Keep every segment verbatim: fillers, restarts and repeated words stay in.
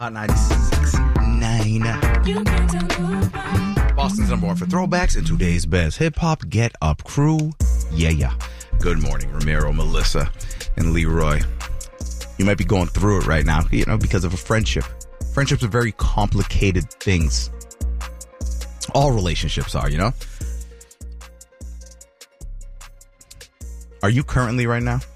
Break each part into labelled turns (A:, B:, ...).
A: on ninety-six point nine. Boston's number one for throwbacks and today's best hip-hop Get Up crew. Yeah, yeah. Good morning, Ramiro, Melissa, and Leroy. You might be going through it right now, you know, because of a friendship. Friendships are very complicated things. All relationships are, you know? Are you currently right now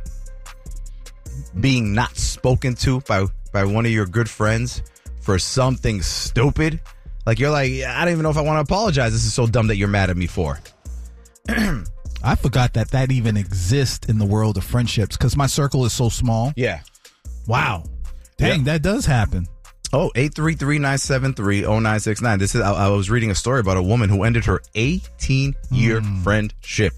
A: being not spoken to by, by one of your good friends for something stupid? Like, you're like, I don't even know if I want to apologize. This is so dumb that you're mad at me for.
B: I forgot that that even exists in the world of friendships because my circle is so small.
A: Yeah.
B: Wow. Dang, yeah. That does happen.
A: Oh, eight three three, nine seven three, oh nine six nine. This is, I, I was reading a story about a woman who ended her eighteen-year mm. friendship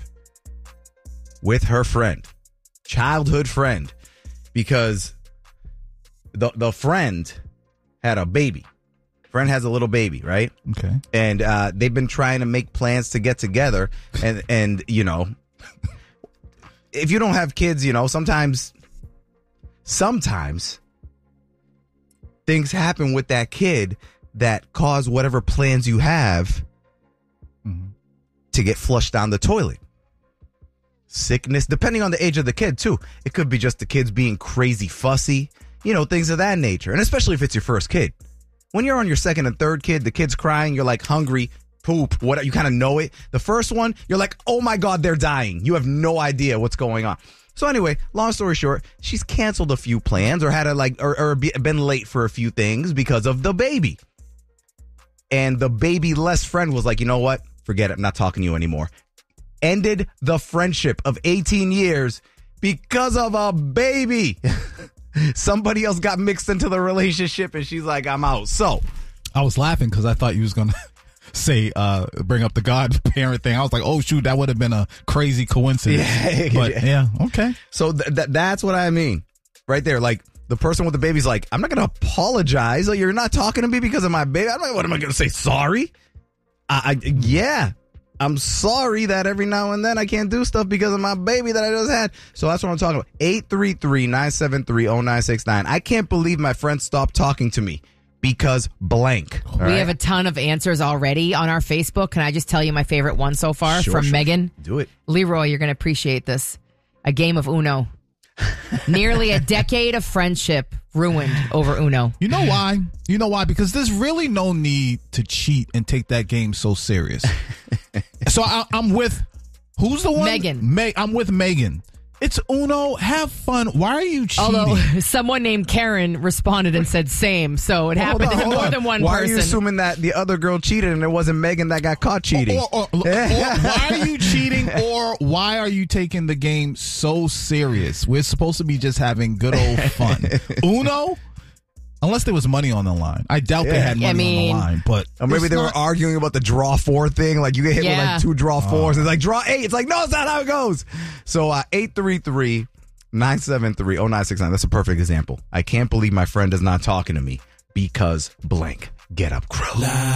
A: with her friend, childhood friend, because the the friend had a baby. Friend has a little baby, right?
B: Okay.
A: And uh, they've been trying to make plans to get together. And, and you know, if you don't have kids, you know, sometimes, sometimes things happen with that kid that cause whatever plans you have mm-hmm. to get flushed down the toilet. Sickness, depending on the age of the kid, too. It could be just the kids being crazy fussy, you know, things of that nature. And especially if it's your first kid. When you're on your second and third kid, the kid's crying, you're like hungry, poop, what, you kind of know it. The first one, you're like, oh my God, they're dying. You have no idea what's going on. So anyway, long story short, she's canceled a few plans or had a like, or, or be, been late for a few things because of the baby. And the baby-less friend was like, you know what? Forget it. I'm not talking to you anymore. Ended the friendship of eighteen years because of a baby. Somebody else got mixed into the relationship and she's like, I'm out. So
B: I was laughing because I thought you was going to say, uh, bring up the godparent thing. I was like, oh, shoot, that would have been a crazy coincidence. Yeah, but yeah, okay.
A: So th- th- that's what I mean right there. Like the person with the baby's like, I'm not going to apologize. Like, you're not talking to me because of my baby. I'm like, what am I going to say? Sorry? I, I Yeah. I'm sorry that every now and then I can't do stuff because of my baby that I just had. So that's what I'm talking about. eight three three, nine seven three, oh nine six nine. I can't believe my friend stopped talking to me because blank.
C: We
A: right?
C: have a ton of answers already on our Facebook. Can I just tell you my favorite one so far
A: sure,
C: from
A: sure.
C: Megan?
A: Do it.
C: Leroy, you're going to appreciate this. A game of Uno. Nearly a decade of friendship ruined over Uno.
B: You know why? You know why? Because there's really no need to cheat and take that game so serious. So I, I'm with, who's the one?
C: Megan.
B: Me, I'm with Megan. It's Uno. Have fun. Why are you cheating?
C: Although someone named Karen responded and said same, so it happened
A: on,
C: to more
A: on.
C: than one
A: why
C: person.
A: Why are you assuming that the other girl cheated and it wasn't Megan that got caught cheating?
B: Or, or, or, or why are you cheating or why are you taking the game so serious? We're supposed to be just having good old fun. Uno? Unless there was money on the line. I doubt yeah. they had money
C: I mean,
B: on the line. But
A: or maybe they not... were arguing about the draw four thing. Like you get hit yeah. with like two draw fours. Oh. It's like draw eight. It's like, no, it's not how it goes. So uh, eight three three, nine seven three, oh nine six nine. That's a perfect example. I can't believe my friend is not talking to me because blank. Get up, crew.